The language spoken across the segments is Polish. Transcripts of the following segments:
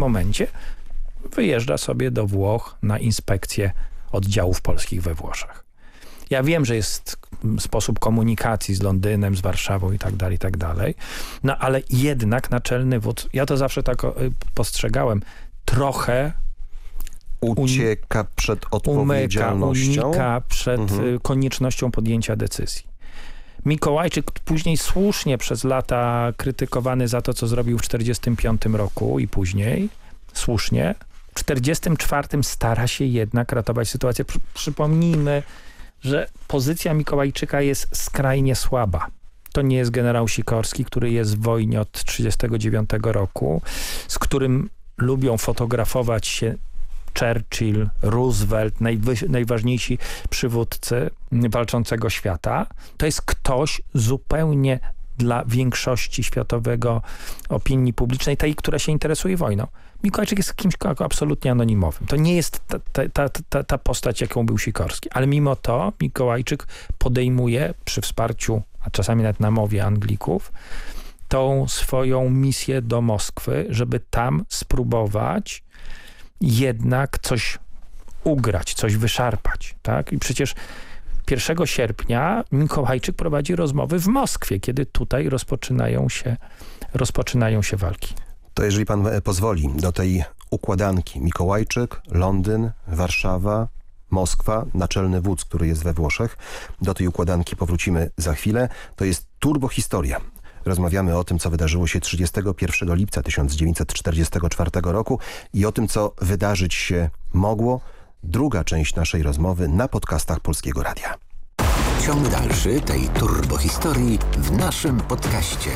momencie wyjeżdża sobie do Włoch na inspekcję oddziałów polskich we Włoszech. Ja wiem, że jest sposób komunikacji z Londynem, z Warszawą i tak dalej, no ale jednak naczelny wódz, ja to zawsze tak postrzegałem, trochę ucieka przed odpowiedzialnością. Unika przed koniecznością podjęcia decyzji. Mikołajczyk później słusznie przez lata krytykowany za to, co zrobił w 1945 roku i później, słusznie, w 1944 stara się jednak ratować sytuację. Przypomnijmy, że pozycja Mikołajczyka jest skrajnie słaba. To nie jest generał Sikorski, który jest w wojnie od 1939 roku, z którym lubią fotografować się Churchill, Roosevelt, najważniejsi przywódcy walczącego świata. To jest ktoś zupełnie dla większości światowego opinii publicznej, tej, która się interesuje wojną. Mikołajczyk jest kimś absolutnie anonimowym. To nie jest ta postać, jaką był Sikorski. Ale mimo to Mikołajczyk podejmuje przy wsparciu, a czasami nawet na mowie Anglików, tą swoją misję do Moskwy, żeby tam spróbować jednak coś ugrać, coś wyszarpać. Tak? I przecież 1 sierpnia Mikołajczyk prowadzi rozmowy w Moskwie, kiedy tutaj rozpoczynają się walki. To jeżeli pan pozwoli, do tej układanki Mikołajczyk, Londyn, Warszawa, Moskwa, naczelny wódz, który jest we Włoszech. Do tej układanki powrócimy za chwilę. To jest turbohistoria. Rozmawiamy o tym, co wydarzyło się 31 lipca 1944 roku i o tym, co wydarzyć się mogło. Druga część naszej rozmowy na podcastach Polskiego Radia. Ciąg dalszy tej turbohistorii w naszym podcaście.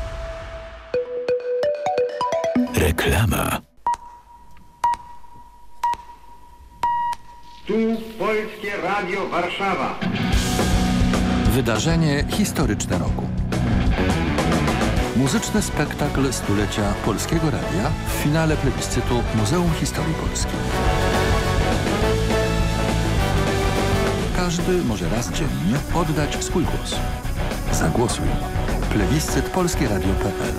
Reklama. Tu Polskie Radio Warszawa. Wydarzenie historyczne roku. Muzyczny spektakl stulecia Polskiego Radia w finale plebiscytu Muzeum Historii Polski. Każdy może raz dziennie oddać swój głos. Zagłosuj. Plebiscyt polskieradio.pl.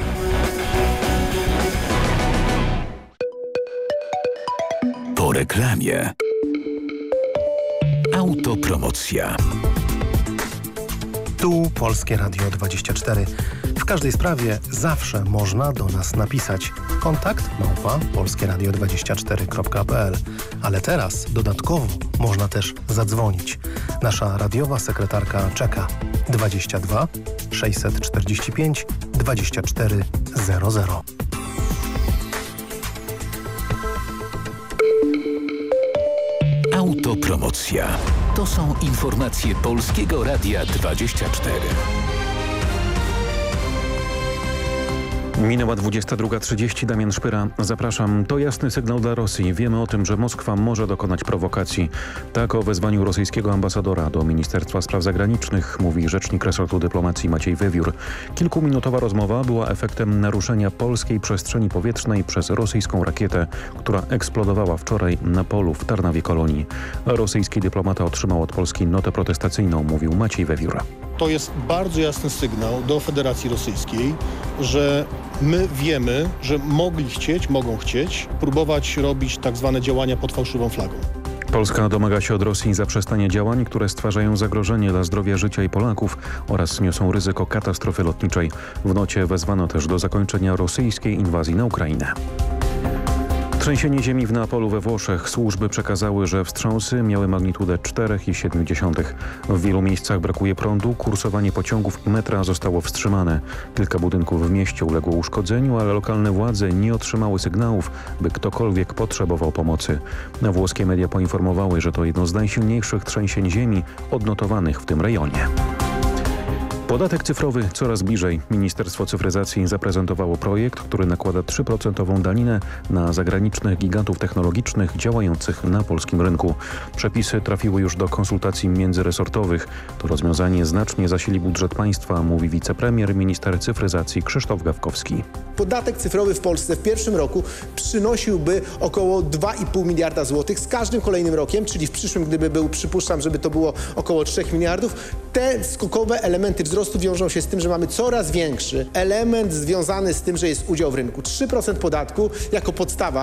Po reklamie. Autopromocja. Tu Polskie Radio 24. W każdej sprawie zawsze można do nas napisać. Kontakt @polskieradio24.pl. Ale teraz dodatkowo można też zadzwonić. Nasza radiowa sekretarka czeka. 22 645 2400. Autopromocja. To są informacje Polskiego Radia 24. Minęła 22:30. Damian Szpyra. Zapraszam. To jasny sygnał dla Rosji. Wiemy o tym, że Moskwa może dokonać prowokacji. Tak o wezwaniu rosyjskiego ambasadora do Ministerstwa Spraw Zagranicznych mówi rzecznik resortu dyplomacji Maciej Wiewiór. Kilkuminutowa rozmowa była efektem naruszenia polskiej przestrzeni powietrznej przez rosyjską rakietę, która eksplodowała wczoraj na polu w Tarnawie-Kolonii. Rosyjski dyplomata otrzymał od Polski notę protestacyjną, mówił Maciej Wiewiór. To jest bardzo jasny sygnał do Federacji Rosyjskiej, że my wiemy, że mogą chcieć próbować robić tak zwane działania pod fałszywą flagą. Polska domaga się od Rosji zaprzestania działań, które stwarzają zagrożenie dla zdrowia, życia i Polaków oraz niosą ryzyko katastrofy lotniczej. W nocie wezwano też do zakończenia rosyjskiej inwazji na Ukrainę. Trzęsienie ziemi w Neapolu we Włoszech. Służby przekazały, że wstrząsy miały magnitudę 4,7. W wielu miejscach brakuje prądu, kursowanie pociągów i metra zostało wstrzymane. Kilka budynków w mieście uległo uszkodzeniu, ale lokalne władze nie otrzymały sygnałów, by ktokolwiek potrzebował pomocy. Włoskie media poinformowały, że to jedno z najsilniejszych trzęsień ziemi odnotowanych w tym rejonie. Podatek cyfrowy coraz bliżej. Ministerstwo Cyfryzacji zaprezentowało projekt, który nakłada 3% daninę na zagranicznych gigantów technologicznych działających na polskim rynku. Przepisy trafiły już do konsultacji międzyresortowych. To rozwiązanie znacznie zasili budżet państwa, mówi wicepremier, minister cyfryzacji Krzysztof Gawkowski. Podatek cyfrowy w Polsce w pierwszym roku przynosiłby około 2,5 miliarda złotych. Z każdym kolejnym rokiem, czyli w przyszłym, gdyby był, przypuszczam, żeby to było około 3 miliardów, te skokowe elementy wzrostu wiążą się z tym, że mamy coraz większy element związany z tym, że jest udział w rynku. 3% podatku jako podstawa.